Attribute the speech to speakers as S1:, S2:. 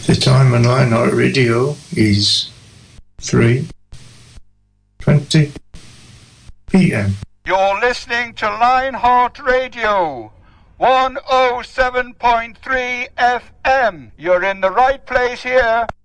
S1: The time on Lionheart Radio is 3:20 p.m.
S2: You're listening to Lionheart Radio, 107.3 FM. You're in the right place here.